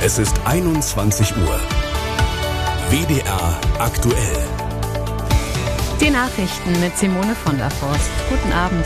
Es ist 21 Uhr. WDR aktuell. Die Nachrichten mit Simone von der Forst. Guten Abend.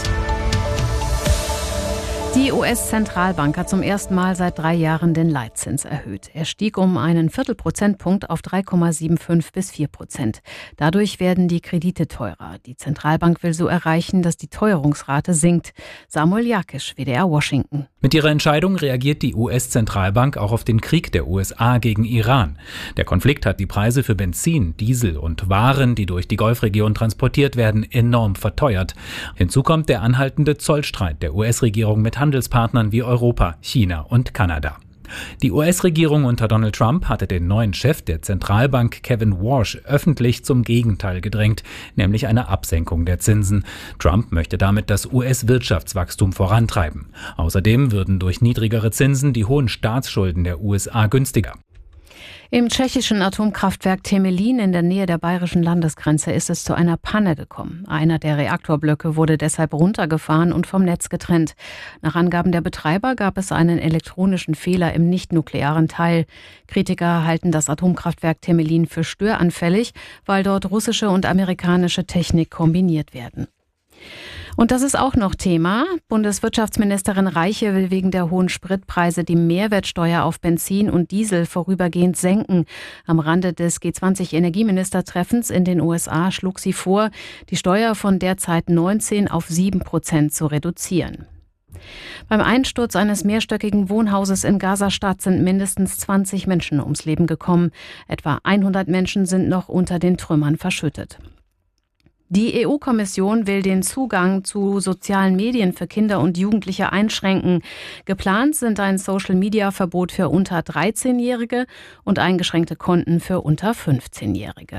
Die US-Zentralbank hat zum ersten Mal seit 3 Jahren den Leitzins erhöht. Er stieg um einen Viertelprozentpunkt auf 3,75 bis 4%. Dadurch werden die Kredite teurer. Die Zentralbank will so erreichen, dass die Teuerungsrate sinkt. Samuel Jakisch, WDR Washington. Mit ihrer Entscheidung reagiert die US-Zentralbank auch auf den Krieg der USA gegen Iran. Der Konflikt hat die Preise für Benzin, Diesel und Waren, die durch die Golfregion transportiert werden, enorm verteuert. Hinzu kommt der anhaltende Zollstreit der US-Regierung mit Handelspartnern wie Europa, China und Kanada. Die US-Regierung unter Donald Trump hatte den neuen Chef der Zentralbank, Kevin Warsh, öffentlich zum Gegenteil gedrängt, nämlich eine Absenkung der Zinsen. Trump möchte damit das US-Wirtschaftswachstum vorantreiben. Außerdem würden durch niedrigere Zinsen die hohen Staatsschulden der USA günstiger. Im tschechischen Atomkraftwerk Temelín in der Nähe der bayerischen Landesgrenze ist es zu einer Panne gekommen. Einer der Reaktorblöcke wurde deshalb runtergefahren und vom Netz getrennt. Nach Angaben der Betreiber gab es einen elektronischen Fehler im nicht-nuklearen Teil. Kritiker halten das Atomkraftwerk Temelín für störanfällig, weil dort russische und amerikanische Technik kombiniert werden. Und das ist auch noch Thema. Bundeswirtschaftsministerin Reiche will wegen der hohen Spritpreise die Mehrwertsteuer auf Benzin und Diesel vorübergehend senken. Am Rande des G20-Energieministertreffens in den USA schlug sie vor, die Steuer von derzeit 19 auf 7% zu reduzieren. Beim Einsturz eines mehrstöckigen Wohnhauses in Gaza-Stadt sind mindestens 20 Menschen ums Leben gekommen. Etwa 100 Menschen sind noch unter den Trümmern verschüttet. Die EU-Kommission will den Zugang zu sozialen Medien für Kinder und Jugendliche einschränken. Geplant sind ein Social-Media-Verbot für unter 13-Jährige und eingeschränkte Konten für unter 15-Jährige.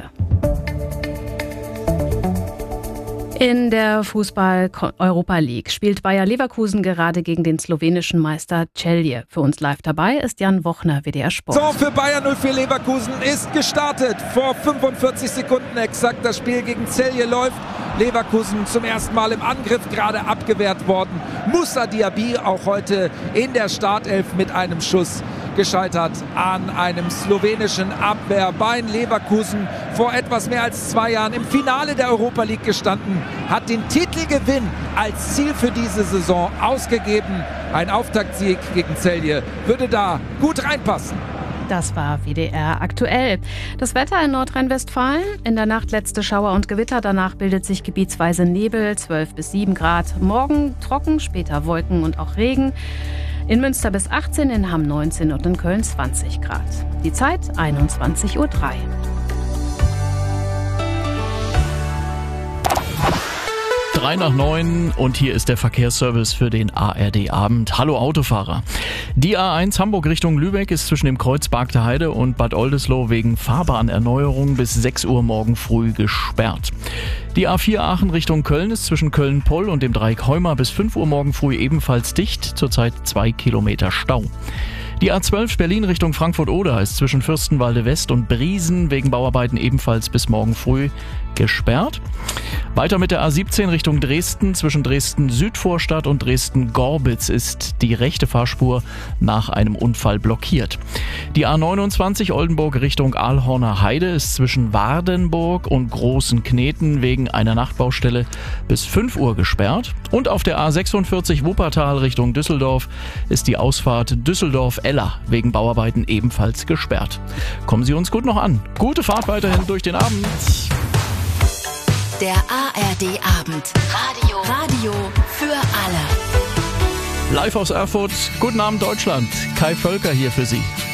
In der Fußball-Europa League spielt Bayer Leverkusen gerade gegen den slowenischen Meister Celje. Für uns live dabei ist Jan Wochner, WDR Sport. So, für Bayer 04 Leverkusen ist gestartet. Vor 45 Sekunden exakt das Spiel gegen Celje läuft. Leverkusen zum ersten Mal im Angriff, gerade abgewehrt worden. Moussa Diaby auch heute in der Startelf mit einem Schuss gescheitert an einem slowenischen Abwehrbein. Leverkusen vor etwas mehr als 2 Jahren im Finale der Europa League gestanden, hat den Titelgewinn als Ziel für diese Saison ausgegeben. Ein Auftaktsieg gegen Celje würde da gut reinpassen. Das war WDR aktuell. Das Wetter in Nordrhein-Westfalen. In der Nacht letzte Schauer und Gewitter. Danach bildet sich gebietsweise Nebel, 12 bis 7 Grad. Morgen trocken, später Wolken und auch Regen. In Münster bis 18, in Hamm 19 und in Köln 20 Grad. Die Zeit 21:03 Uhr. 3 nach 9 und hier ist der Verkehrsservice für den ARD-Abend. Hallo Autofahrer. Die A1 Hamburg Richtung Lübeck ist zwischen dem Kreuz Bargter Heide und Bad Oldesloe wegen Fahrbahnerneuerung bis 6 Uhr morgen früh gesperrt. Die A4 Aachen Richtung Köln ist zwischen Köln-Poll und dem Dreieck Heuma bis 5 Uhr morgen früh ebenfalls dicht, zurzeit 2 Kilometer Stau. Die A12 Berlin Richtung Frankfurt-Oder ist zwischen Fürstenwalde West und Briesen wegen Bauarbeiten ebenfalls bis morgen früh gesperrt. Weiter mit der A17 Richtung Dresden. Zwischen Dresden-Südvorstadt und Dresden-Gorbitz ist die rechte Fahrspur nach einem Unfall blockiert. Die A29 Oldenburg Richtung Aalhorner Heide ist zwischen Wardenburg und Großen Kneten wegen einer Nachtbaustelle bis 5 Uhr gesperrt. Und auf der A46 Wuppertal Richtung Düsseldorf ist die Ausfahrt Düsseldorf-Eller wegen Bauarbeiten ebenfalls gesperrt. Kommen Sie uns gut noch an. Gute Fahrt weiterhin durch den Abend. Der ARD-Abend. Radio für alle. Live aus Erfurt. Guten Abend Deutschland. Kai Völker hier für Sie.